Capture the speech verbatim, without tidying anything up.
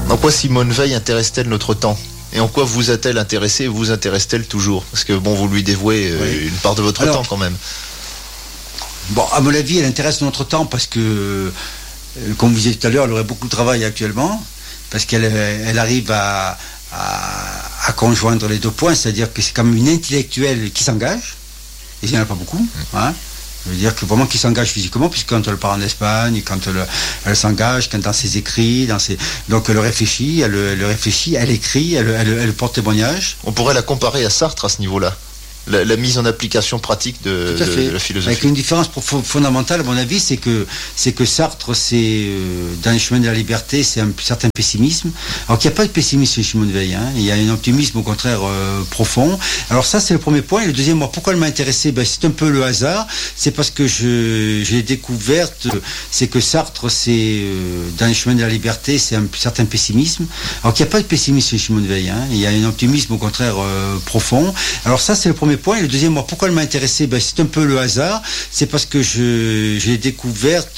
En quoi Simone Veil intéresse-t-elle notre temps ? Et en quoi vous a-t-elle intéressé et vous intéresse-t-elle toujours ? Parce que bon, vous lui dévouez euh, oui. une part de votre Alors, temps quand même. Bon, à mon avis, elle intéresse notre temps parce que, euh, comme vous disiez tout à l'heure, elle aurait beaucoup de travail actuellement, parce qu'elle elle arrive à, à, à conjoindre les deux points, c'est-à-dire que c'est quand même une intellectuelle qui s'engage, et il n'y en a pas beaucoup, mmh. hein. Je veux dire que vraiment qui s'engage physiquement, puisque quand elle part en Espagne, quand elle, elle s'engage, quand dans ses écrits, dans ses... donc elle réfléchit, elle, elle réfléchit, elle écrit, elle, elle, elle porte témoignage. On pourrait la comparer à Sartre à ce niveau-là, la, la mise en application pratique de, de, de la philosophie. Avec une différence fondamentale, à mon avis, c'est que, c'est que Sartre, c'est, euh, dans les chemins de la liberté, c'est un certain pessimisme. Alors qu'il n'y a pas de pessimisme chez Simone Veil, hein. Il y a un optimisme au contraire euh, profond. Alors ça, c'est le premier point. Et le deuxième, moi, pourquoi elle m'a intéressé ? Ben, c'est un peu le hasard. C'est parce que je, j'ai découverte, c'est que Sartre, c'est, euh, dans les chemins de la liberté, c'est un certain pessimisme. Alors qu'il n'y a pas de pessimisme chez Simone Veil, hein. Il y a un optimisme au contraire euh, profond. Alors ça, c'est le premier point. Et le deuxième, moi, pourquoi elle m'a intéressé ? Ben, c'est un peu le hasard. C'est parce que je, j'ai découverte